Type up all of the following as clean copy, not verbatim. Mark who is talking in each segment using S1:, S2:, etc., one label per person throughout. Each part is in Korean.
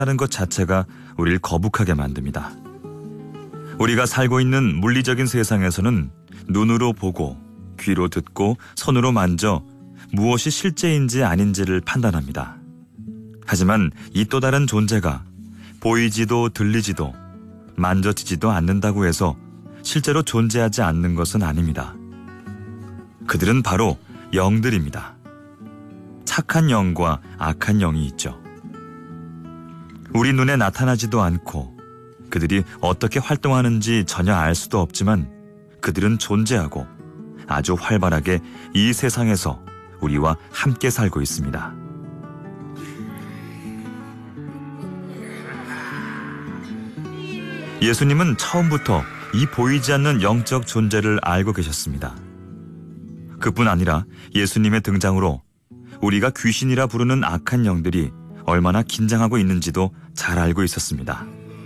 S1: 하는 것 자체가 우리를 거북하게 만듭니다. 우리가 살고 있는 물리적인 세상에서는 눈으로 보고 귀로 듣고 손으로 만져 무엇이 실제인지 아닌지를 판단합니다. 하지만 이 또 다른 존재가 보이지도 들리지도 만져지지도 않는다고 해서 실제로 존재하지 않는 것은 아닙니다. 그들은 바로 영들입니다. 착한 영과 악한 영이 있죠. 우리 눈에 나타나지도 않고 그들이 어떻게 활동하는지 전혀 알 수도 없지만 그들은 존재하고 아주 활발하게 이 세상에서 우리와 함께 살고 있습니다. 예수님은 처음부터 이 보이지 않는 영적 존재를 알고 계셨습니다. 그뿐 아니라 예수님의 등장으로 우리가 귀신이라 부르는 악한 영들이 얼마나 긴장하고 있는지도 잘 알고 있었습니다.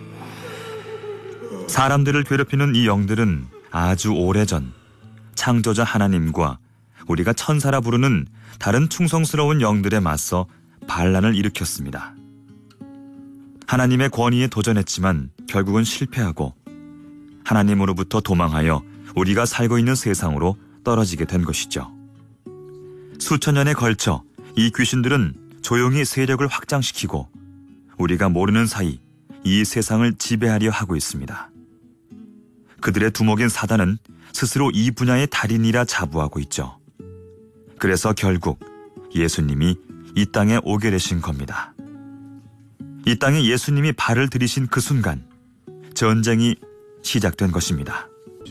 S1: 사람들을 괴롭히는 이 영들은 아주 오래전 창조자 하나님과 우리가 천사라 부르는 다른 충성스러운 영들에 맞서 반란을 일으켰습니다. 하나님의 권위에 도전했지만 결국은 실패하고 하나님으로부터 도망하여 우리가 살고 있는 세상으로 떨어지게 된 것이죠. 수천 년에 걸쳐 이 귀신들은 조용히 세력을 확장시키고 우리가 모르는 사이 이 세상을 지배하려 하고 있습니다. 그들의 두목인 사단은 스스로 이 분야의 달인이라 자부하고 있죠. 그래서 결국 예수님이 이 땅에 오게 되신 겁니다. 이 땅에 예수님이 발을 들이신 그 순간 전쟁이 시작된 것입니다.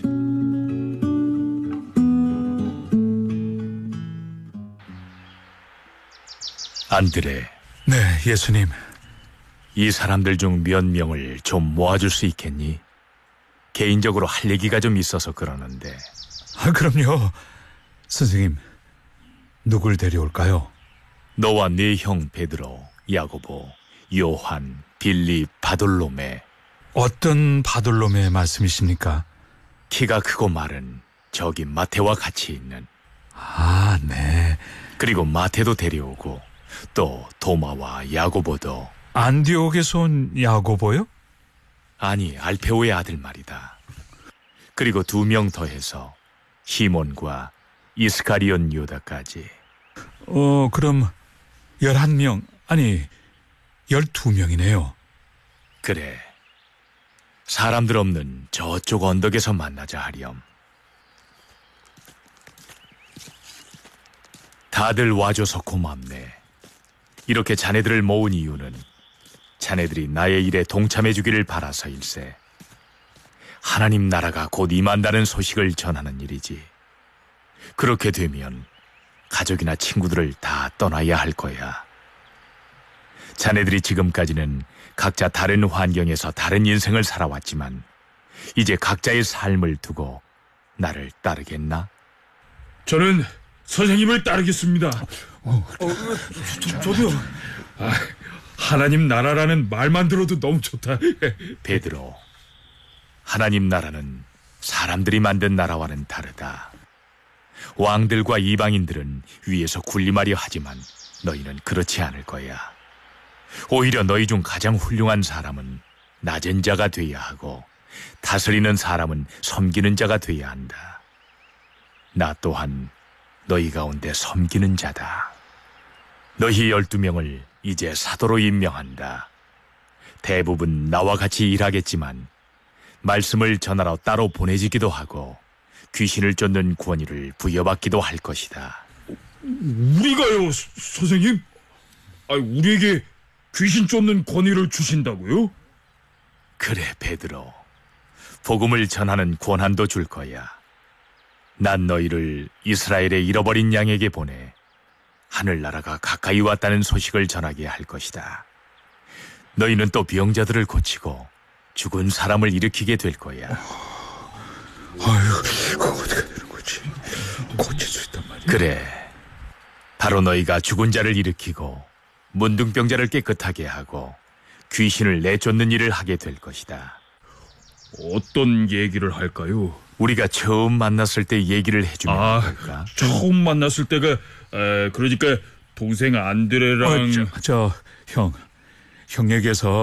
S2: 안드레.
S3: 네, 예수님.
S2: 이 사람들 중 몇 명을 좀 모아줄 수 있겠니? 개인적으로 할 얘기가 좀 있어서 그러는데.
S3: 그럼요. 선생님, 누굴 데려올까요?
S2: 너와 네 형 베드로, 야고보, 요한, 빌립, 바돌로메.
S3: 어떤 바돌로메 말씀이십니까?
S2: 키가 크고 마른 저기 마테와 같이 있는.
S3: 아, 네.
S2: 그리고 마테도 데려오고 또 도마와 야고보도.
S3: 안디옥에서 온 야고보요?
S2: 아니, 알페오의 아들 말이다. 그리고 2명 더해서 시몬과 이스카리온 유다까지.
S3: 그럼 11명, 아니 12명이네요.
S2: 그래. 사람들 없는 저쪽 언덕에서 만나자 하렴. 다들 와줘서 고맙네. 이렇게 자네들을 모은 이유는 자네들이 나의 일에 동참해주기를 바라서일세. 하나님 나라가 곧 임한다는 소식을 전하는 일이지. 그렇게 되면 가족이나 친구들을 다 떠나야 할 거야. 자네들이 지금까지는 각자 다른 환경에서 다른 인생을 살아왔지만 이제 각자의 삶을 두고 나를 따르겠나?
S4: 저는 선생님을 따르겠습니다. 저도요. 하나님 나라라는 말만 들어도 너무 좋다.
S2: 베드로, 하나님 나라는 사람들이 만든 나라와는 다르다. 왕들과 이방인들은 위에서 군림하려 하지만 너희는 그렇지 않을 거야. 오히려 너희 중 가장 훌륭한 사람은 낮은 자가 돼야 하고 다스리는 사람은 섬기는 자가 돼야 한다. 나 또한 너희 가운데 섬기는 자다. 너희 12명을 이제 사도로 임명한다. 대부분 나와 같이 일하겠지만 말씀을 전하러 따로 보내지기도 하고 귀신을 쫓는 권위를 부여받기도 할 것이다.
S4: 우리가요, 선생님? 우리에게 귀신 쫓는 권위를 주신다고요?
S2: 그래, 베드로. 복음을 전하는 권한도 줄 거야. 난 너희를 이스라엘의 잃어버린 양에게 보내 하늘나라가 가까이 왔다는 소식을 전하게 할 것이다. 너희는 또 병자들을 고치고 죽은 사람을 일으키게 될 거야.
S3: 그거 어떻게 되는 거지? 고칠 수 있단 말이야?
S2: 그래, 바로 너희가 죽은 자를 일으키고 문둥병자를 깨끗하게 하고 귀신을 내쫓는 일을 하게 될 것이다.
S4: 어떤 얘기를 할까요?
S2: 우리가 처음 만났을 때 얘기를 해주면 될까?
S4: 처음 만났을 때가 그러니까 동생 안드레랑
S3: 형, 형에게서